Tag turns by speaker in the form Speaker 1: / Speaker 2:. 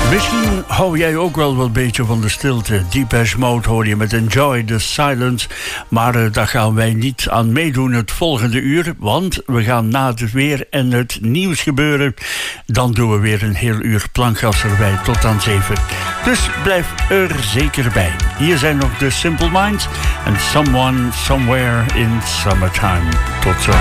Speaker 1: Misschien hou jij ook wel een beetje van de stilte. Depeche Mode hoor je met Enjoy the Silence. Maar daar gaan wij niet aan meedoen het volgende uur. Want we gaan na het weer en het nieuws gebeuren. Dan doen we weer een heel uur plankgas erbij tot aan 7. Dus blijf er zeker bij. Hier zijn nog de Simple Minds en Someone Somewhere in Summertime. Tot zo.